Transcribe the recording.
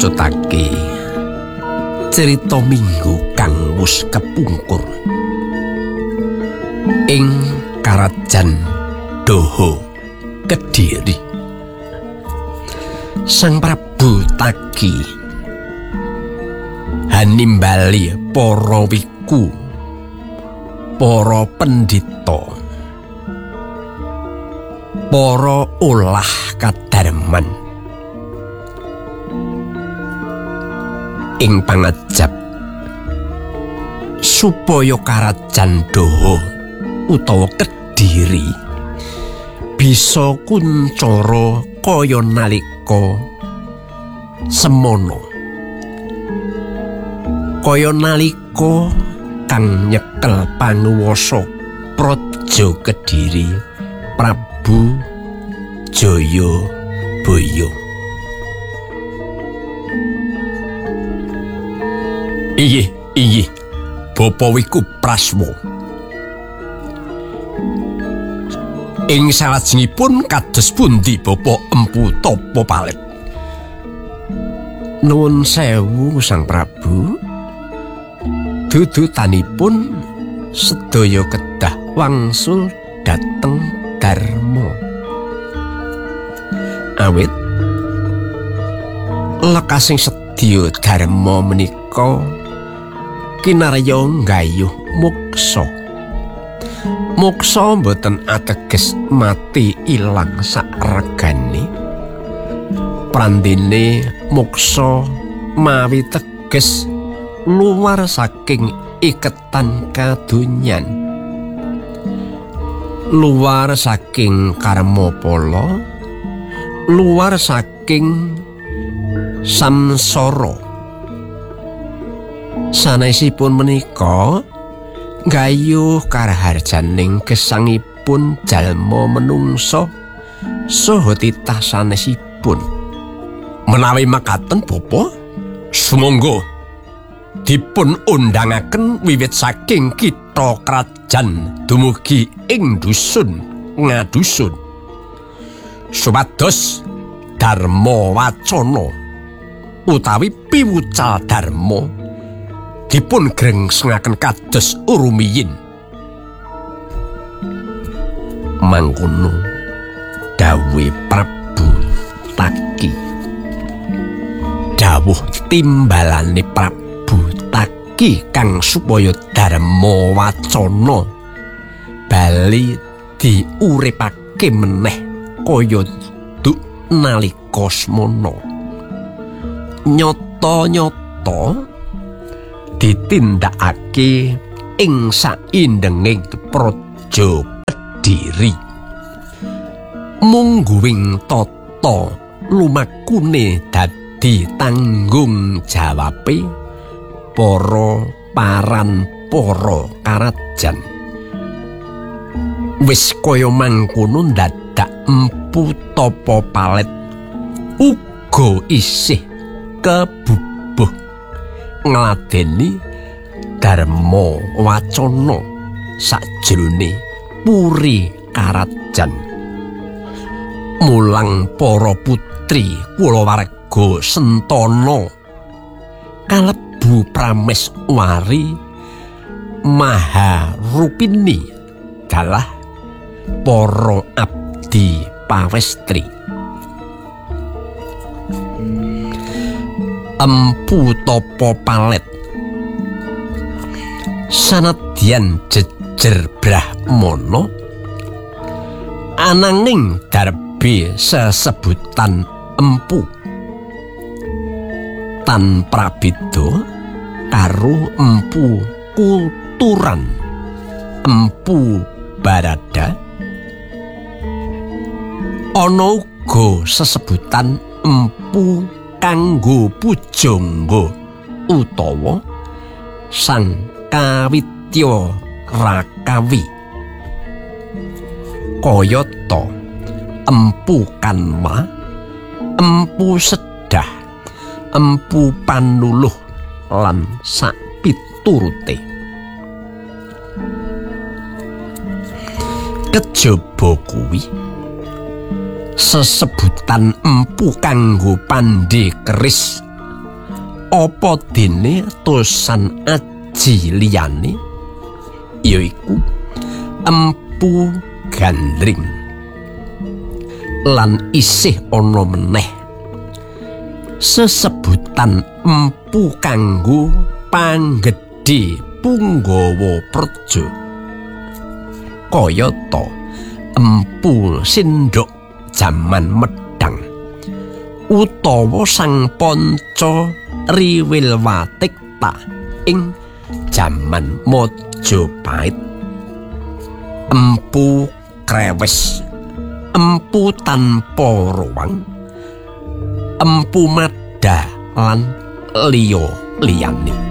mucutake cerita minggu kang wis kepungkur ing Karajan Doho Kediri. Sang Prabu Tagi hanimbali para wiku, para pendhita, para ulah kadarman ing pangajab supaya Karajan Doho utawa Kediri bisa kuncara kaya nalika semono, kaya nalika kang nyekel panguwasa Praja Kediri Prabu Jayabaya. Inggih, Bapa Wiku Praswa. Ing salajengipun kados pundi Bapa Empu Tapa Palit? Nuwun sewu Sang Prabu. Dudutanipun sedaya kedah wangsul dhateng Darma. Awit lekasing sedya Darma menika kinarya nggayuh moksa. Moksa mboten ateges mati ilang sakregane. Prandene moksa mawi teges luar saking iketan kadonyan, luar saking karma pala, luar saking samsara. Sanesipun menika gayuh karaharjaning gesangipun jalma menungsa saha titah sanesipun. Menawi makaten Bapa, sumangga dipun undangaken wiwit saking kitha krajan dumugi ing dusun ngadusun supados Darma Wacana utawi piwucal Darma dipun grengsengaken kados urumiyin. Mangkono dawuh Prabu Tagi, dawuh timbalane Prabu Tagi kang supaya Darma Wacana bali diuripake meneh kaya duk nalika semana. Nyata-nyata ditindakake ing saindenging Praja Kediri. Mungguing tata lumakune dadi tanggung jawabe para parampara karajan. Wis kaya mangkono dadak Empu Tapa Palit uga isih kebubuh ngladeni Darma Wacana sajrone puri karajan. Mulang para putri kulawarga Sentana kalebu Prameswari Maharupini dalah para abdi pawestri. Empu Tapa Palit sanadyan jejer Brahmana ananging darbe sesebutan empu tan prabeda karo Empu Kuturan, Empu Barada. Ana uga sesebutan empu kanggo pujangga utawa Sang Kawitya Rakawi. Kayata Empu Kanma, Empu Sedah, Empu Panuluh lan sapiturute. Kejaba kuwi sesebutan empu kanggo pandhe keris apa dene tosan aji liyane yaiku Empu Gandring lan isih ana meneh sesebutan empu kanggo panggedhe Punggawa Praja kayata Empu Sindok jaman Medang utawa Sang Panca Riwilwatikta ing jaman Majapahit. Empu Krewes, empu tanpa ruang, empu Mada lan liya-liyane.